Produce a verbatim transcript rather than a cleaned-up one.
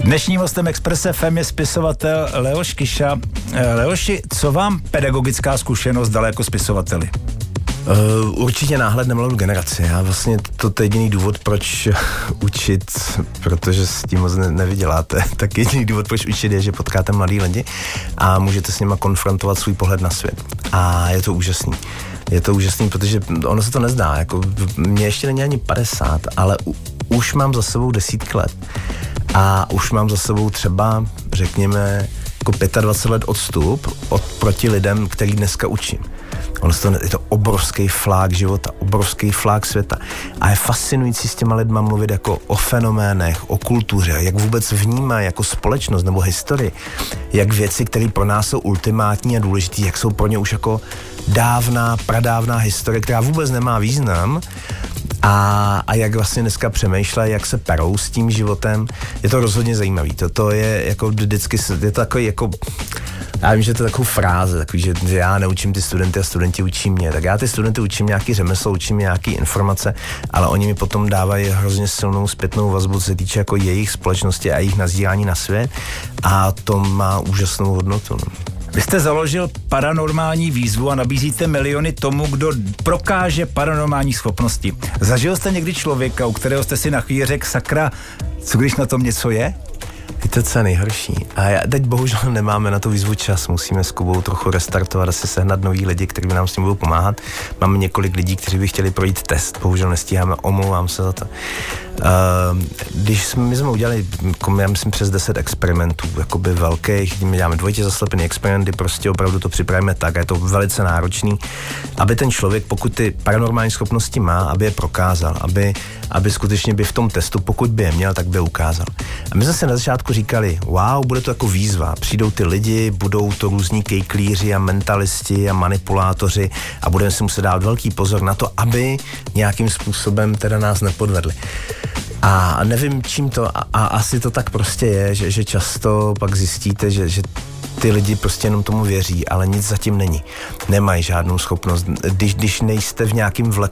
Dnešním hostem Express F M je spisovatel Leoš Kyša. Leoši, co vám pedagogická zkušenost dala jako spisovateli? Uh, určitě náhled na mladou generaci. Já vlastně to, to je jediný důvod, proč učit, protože s tím moc ne, nevyděláte, tak jediný důvod, proč učit je, že potkáte mladý lidi a můžete s nima konfrontovat svůj pohled na svět. A je to úžasný. Je to úžasný, protože ono se to nezdá. Jako, mně ještě není ani padesát, ale u, už mám za sebou desítky let. A už mám za sebou třeba, řekněme, jako dvacet pět let odstup od proti lidem, který dneska učím. Ono to, je to obrovský flák života, obrovský flák světa. A je fascinující s těma lidma mluvit jako o fenoménech, o kultuře, jak vůbec vnímají jako společnost nebo historii, jak věci, které pro nás jsou ultimátní a důležitý, jak jsou pro ně už jako dávná, pradávná historie, která vůbec nemá význam. A, a jak vlastně dneska přemýšlejí, jak se perou s tím životem, je to rozhodně zajímavý. Toto je jako vždycky, je to takový jako, já vím, že to je takovou fráze, takový, že, že já neučím ty studenty a studenti učí mě. Tak já ty studenty učím nějaký řemeslo, učím nějaký informace, ale oni mi potom dávají hrozně silnou zpětnou vazbu, co se týče jako jejich společnosti a jejich nazírání na svět a to má úžasnou hodnotu. No. Vy jste založil paranormální výzvu a nabízíte miliony tomu, kdo prokáže paranormální schopnosti. Zažil jste někdy člověka, u kterého jste si na chvíli řekl, sakra, co když na tom něco je? Víte, co je nejhorší? A já, teď bohužel nemáme na tu výzvu čas, musíme s Kubou trochu restartovat, asi sehnat nový lidi, kteří by nám s tím budou pomáhat. Máme několik lidí, kteří by chtěli projít test, bohužel nestíháme, omlouvám se za to. Uh, když jsme, my jsme udělali, já myslím, přes deset experimentů, jakoby velkých, my děláme dvojitě zaslepený experimenty, prostě opravdu to připravíme tak a je to velice náročný, aby ten člověk, pokud ty paranormální schopnosti má, aby je prokázal, aby, aby skutečně by v tom testu, pokud by je měl, tak by je ukázal. A my jsme si na začátku říkali, wow, bude to jako výzva, přijdou ty lidi, budou to různí kejklíři a mentalisti a manipulátoři a budeme si muset dát velký pozor na to, aby nějakým způsobem teda nás nepodvedli. A nevím, čím to, a, a asi to tak prostě je, že, že často pak zjistíte, že, že ty lidi prostě jenom tomu věří, ale nic zatím není. Nemají žádnou schopnost. Když, když nejste v nějakém vleku